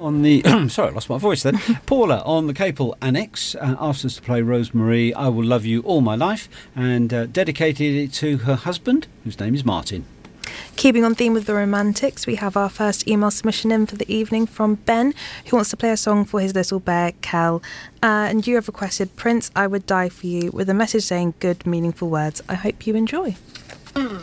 on the... sorry, I lost my voice then. Paula on the Capel Annex asked us to play Rosemary, I Will Love You All My Life, and dedicated it to her husband, whose name is Martin. Keeping on theme with the Romantics, we have our first email submission in for the evening from Ben, who wants to play a song for his little bear, Kel. And you have requested Prince, I Would Die For You, with a message saying good, meaningful words. I hope you enjoy.